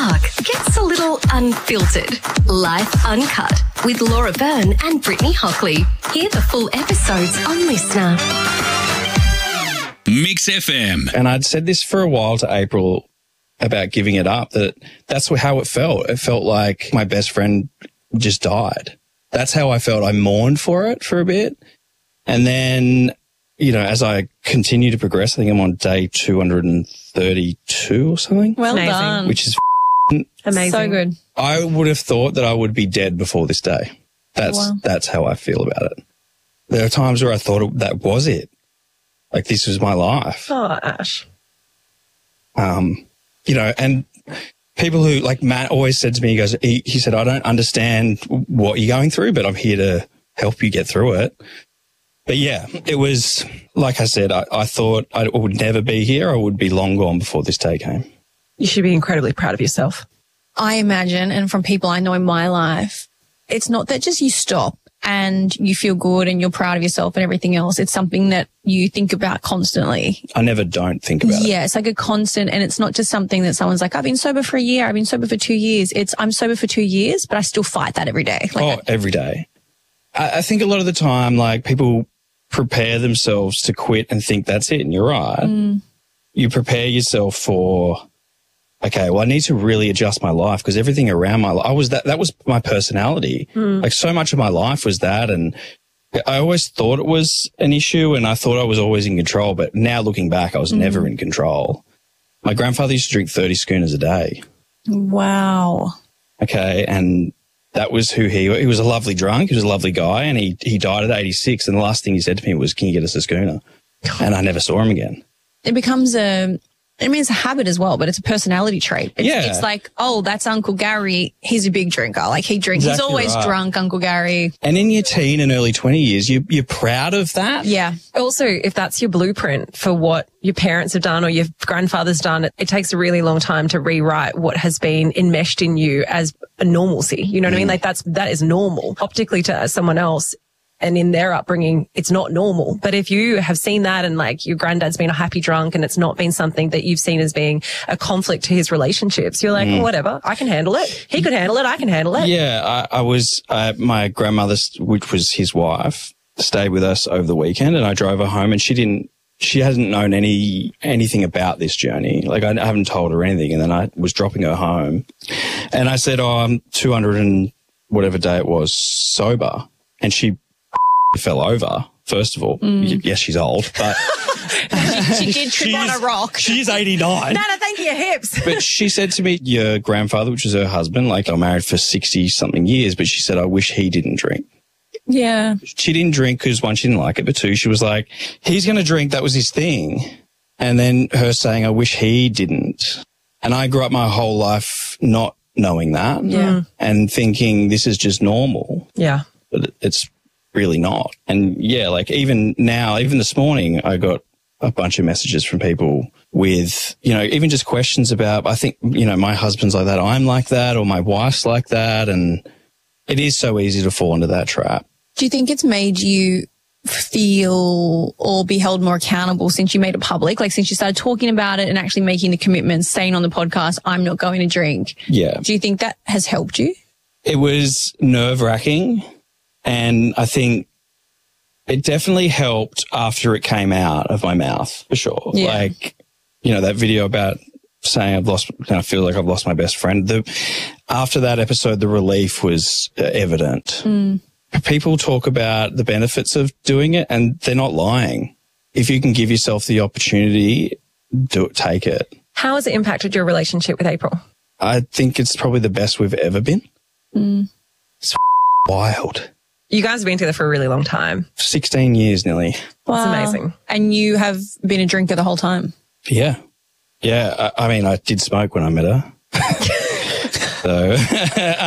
Spark gets a little unfiltered. Life Uncut with Laura Byrne and Brittany Hockley. Hear the full episodes on Listener. Mix FM. And I'd said this for a while to April about giving it up, that's how it felt. It felt like my best friend just died. That's how I felt. I mourned for it for a bit. And then, as I continue to progress, I think I'm on day 232 or something. Well done. Which is amazing. So good. I would have thought that I would be dead before this day. That's how I feel about it. There are times where I thought that was it. Like, this was my life. Oh, Ash. And people who, like Matt always said to me, he said, I don't understand what you're going through, but I'm here to help you get through it. But yeah, it was, like I said, I thought I would never be here. I would be long gone before this day came. You should be incredibly proud of yourself. I imagine, and from people I know in my life, it's not that just you stop and you feel good and you're proud of yourself and everything else. It's something that you think about constantly. I never don't think about it. Yeah, it's like a constant, and it's not just something that someone's like, I've been sober for a year, I've been sober for 2 years. It's, I'm sober for 2 years, but I still fight that every day. Every day. I think a lot of the time, like, people prepare themselves to quit and think that's it, and you're right. You prepare yourself for, okay, well, I need to really adjust my life because everything around my life, that was my personality. Like, so much of my life was that, and I always thought it was an issue and I thought I was always in control, but now looking back, I was never in control. My grandfather used to drink 30 schooners a day. Wow. Okay, and that was who he was. A lovely drunk. He was a lovely guy, and he died at 86, and the last thing he said to me was, can you get us a schooner? And I never saw him again. It becomes it's a habit as well, but it's a personality trait. It's like, oh, that's Uncle Gary. He's a big drinker. Like, he drinks. Exactly. He's always drunk, Uncle Gary. And in your teen and early 20 years, you're proud of that. Yeah. Also, if that's your blueprint for what your parents have done or your grandfather's done, it takes a really long time to rewrite what has been enmeshed in you as a normalcy. You know what I mean? Like, that is normal. Optically to someone else, and in their upbringing, it's not normal. But if you have seen that and, like, your granddad's been a happy drunk and it's not been something that you've seen as being a conflict to his relationships, you're like, whatever, I can handle it. He could handle it. I can handle it. Yeah, my grandmother, which was his wife, stayed with us over the weekend, and I drove her home, and she hadn't known anything about this journey. Like, I haven't told her anything. And then I was dropping her home and I said, I'm 200 and whatever day it was sober. And she fell over, first of all. Yes, she's old, but she did trip on a rock. She's 89. No, thank you, your hips. But she said to me, your grandfather, which was her husband, like, I'm married for 60-something years, but she said, I wish he didn't drink. Yeah. She didn't drink because, one, she didn't like it, but two, she was like, he's going to drink. That was his thing. And then her saying, I wish he didn't. And I grew up my whole life not knowing that. Yeah. And thinking this is just normal. Yeah. But it's really not. And yeah, like, even now, even this morning, I got a bunch of messages from people with, even just questions about, I think, my husband's like that, I'm like that, or my wife's like that. And it is so easy to fall into that trap. Do you think it's made you feel or be held more accountable since you made it public? Like, since you started talking about it and actually making the commitments, saying on the podcast, I'm not going to drink. Yeah. Do you think that has helped you? It was nerve-wracking. And I think it definitely helped after it came out of my mouth, for sure. Yeah. Like, that video about saying I feel like I've lost my best friend. After that episode, the relief was evident. People talk about the benefits of doing it, and they're not lying. If you can give yourself the opportunity, take it. How has it impacted your relationship with April? I think it's probably the best we've ever been. It's wild. You guys have been together for a really long time. 16 years nearly. Wow. That's amazing. And you have been a drinker the whole time? Yeah. Yeah. I mean, I did smoke when I met her. So